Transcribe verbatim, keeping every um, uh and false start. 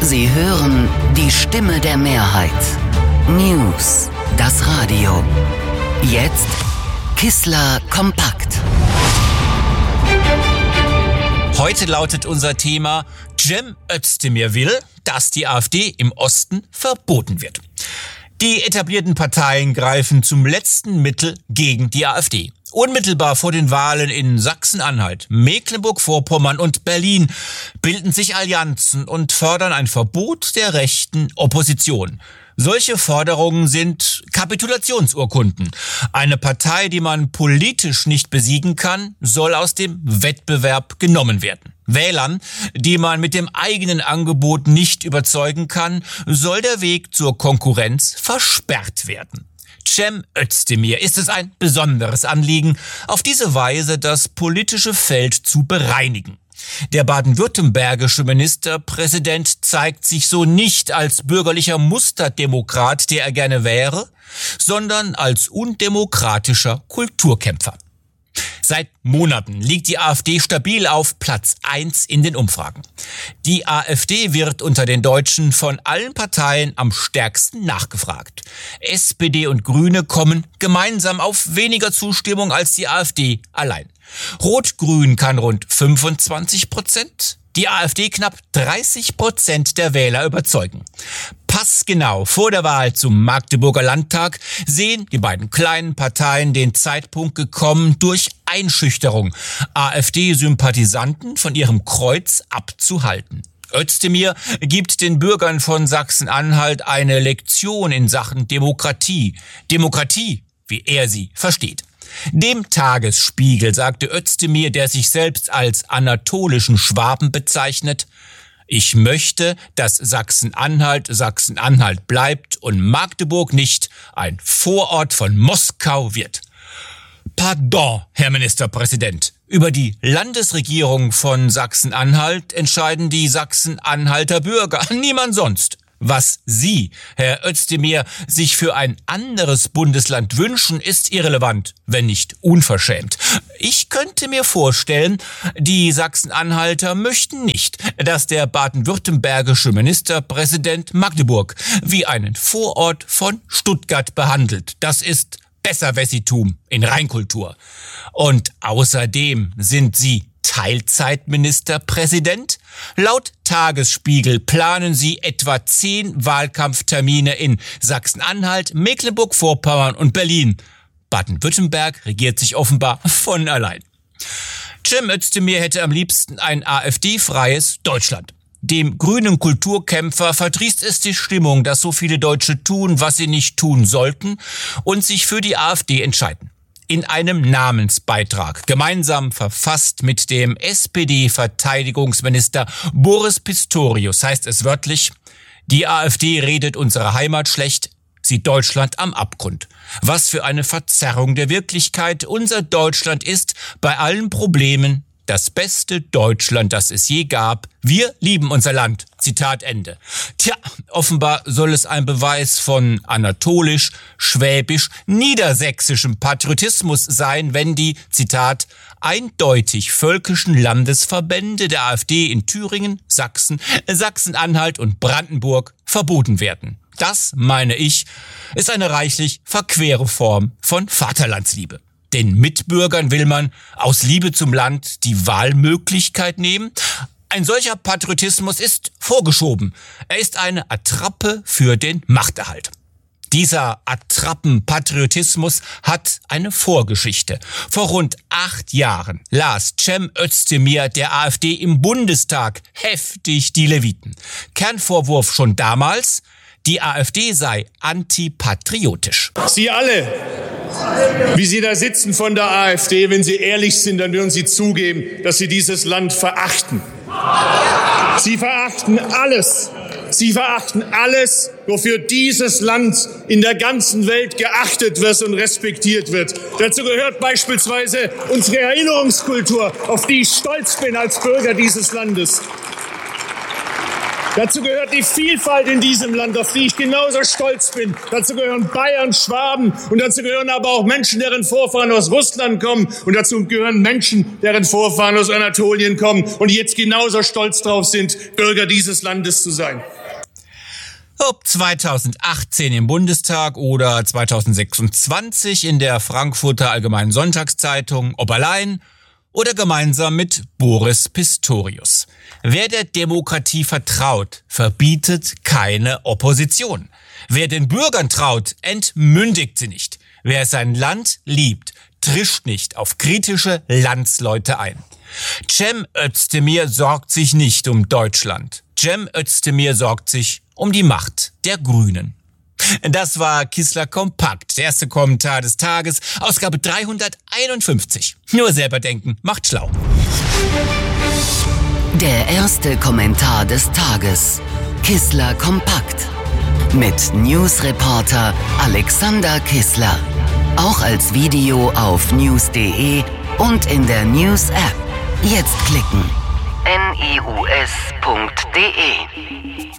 Sie hören die Stimme der Mehrheit. News, das Radio. Jetzt Kissler kompakt. Heute lautet unser Thema: Cem Özdemir will, dass die AfD im Osten verboten wird. Die etablierten Parteien greifen zum letzten Mittel gegen die AfD. Unmittelbar vor den Wahlen in Sachsen-Anhalt, Mecklenburg-Vorpommern und Berlin bilden sich Allianzen und fordern ein Verbot der rechten Opposition. Solche Forderungen sind Kapitulationsurkunden. Eine Partei, die man politisch nicht besiegen kann, soll aus dem Wettbewerb genommen werden. Wählern, die man mit dem eigenen Angebot nicht überzeugen kann, soll der Weg zur Konkurrenz versperrt werden. Cem Özdemir ist es ein besonderes Anliegen, auf diese Weise das politische Feld zu bereinigen. Der baden-württembergische Ministerpräsident zeigt sich so nicht als bürgerlicher Musterdemokrat, der er gerne wäre, sondern als undemokratischer Kulturkämpfer. Seit Monaten liegt die AfD stabil auf Platz eins in den Umfragen. Die AfD wird unter den Deutschen von allen Parteien am stärksten nachgefragt. S P D und Grüne kommen gemeinsam auf weniger Zustimmung als die AfD allein. Rot-Grün kann rund fünfundzwanzig Prozent, die AfD knapp dreißig Prozent der Wähler überzeugen. Passgenau vor der Wahl zum Magdeburger Landtag sehen die beiden kleinen Parteien den Zeitpunkt gekommen, durch Einschüchterung AfD-Sympathisanten von ihrem Kreuz abzuhalten. Özdemir gibt den Bürgern von Sachsen-Anhalt eine Lektion in Sachen Demokratie. Demokratie, wie er sie versteht. Dem Tagesspiegel sagte Özdemir, der sich selbst als anatolischen Schwaben bezeichnet: Ich möchte, dass Sachsen-Anhalt Sachsen-Anhalt bleibt und Magdeburg nicht ein Vorort von Moskau wird. Pardon, Herr Ministerpräsident. Über die Landesregierung von Sachsen-Anhalt entscheiden die Sachsen-Anhalter Bürger, niemand sonst. Was Sie, Herr Özdemir, sich für ein anderes Bundesland wünschen, ist irrelevant, wenn nicht unverschämt. Ich könnte mir vorstellen, die Sachsen-Anhalter möchten nicht, dass der baden-württembergische Ministerpräsident Magdeburg wie einen Vorort von Stuttgart behandelt. Das ist Besserwessitum in Reinkultur. Und außerdem sind Sie Teilzeitministerpräsident? Laut Tagesspiegel planen Sie etwa zehn Wahlkampftermine in Sachsen-Anhalt, Mecklenburg-Vorpommern und Berlin. Baden-Württemberg regiert sich offenbar von allein. Cem Özdemir hätte am liebsten ein AfD-freies Deutschland. Dem grünen Kulturkämpfer verdrießt es die Stimmung, dass so viele Deutsche tun, was sie nicht tun sollten und sich für die AfD entscheiden. In einem Namensbeitrag, gemeinsam verfasst mit dem S P D-Verteidigungsminister Boris Pistorius, heißt es wörtlich: Die AfD redet unsere Heimat schlecht, sieht Deutschland am Abgrund. Was für eine Verzerrung der Wirklichkeit. Unser Deutschland ist bei allen Problemen das beste Deutschland, das es je gab. Wir lieben unser Land. Zitat Ende. Tja, offenbar soll es ein Beweis von anatolisch, schwäbisch, niedersächsischem Patriotismus sein, wenn die, Zitat, eindeutig völkischen Landesverbände der AfD in Thüringen, Sachsen, Sachsen-Anhalt und Brandenburg verboten werden. Das, meine ich, ist eine reichlich verquere Form von Vaterlandsliebe. Den Mitbürgern will man aus Liebe zum Land die Wahlmöglichkeit nehmen. Ein solcher Patriotismus ist vorgeschoben. Er ist eine Attrappe für den Machterhalt. Dieser Attrappenpatriotismus hat eine Vorgeschichte. Vor rund acht Jahren las Cem Özdemir der AfD im Bundestag heftig die Leviten. Kernvorwurf schon damals: Die AfD sei antipatriotisch. Sie alle, wie Sie da sitzen von der AfD, wenn Sie ehrlich sind, dann würden Sie zugeben, dass Sie dieses Land verachten. Sie verachten alles. Sie verachten alles, wofür dieses Land in der ganzen Welt geachtet wird und respektiert wird. Dazu gehört beispielsweise unsere Erinnerungskultur, auf die ich stolz bin als Bürger dieses Landes. Dazu gehört die Vielfalt in diesem Land, auf die ich genauso stolz bin. Dazu gehören Bayern, Schwaben und dazu gehören aber auch Menschen, deren Vorfahren aus Russland kommen. Und dazu gehören Menschen, deren Vorfahren aus Anatolien kommen und die jetzt genauso stolz drauf sind, Bürger dieses Landes zu sein. Ob zweitausendachtzehn im Bundestag oder zweitausendsechsundzwanzig in der Frankfurter Allgemeinen Sonntagszeitung, ob allein oder gemeinsam mit Boris Pistorius. Wer der Demokratie vertraut, verbietet keine Opposition. Wer den Bürgern traut, entmündigt sie nicht. Wer sein Land liebt, trischt nicht auf kritische Landsleute ein. Cem Özdemir sorgt sich nicht um Deutschland. Cem Özdemir sorgt sich um die Macht der Grünen. Das war Kissler Kompakt, der erste Kommentar des Tages, Ausgabe dreihunderteinundfünfzig. Nur selber denken, macht schlau. Der erste Kommentar des Tages. Kissler Kompakt. Mit Newsreporter Alexander Kissler. Auch als Video auf news punkt de und in der News-App. Jetzt klicken. news punkt de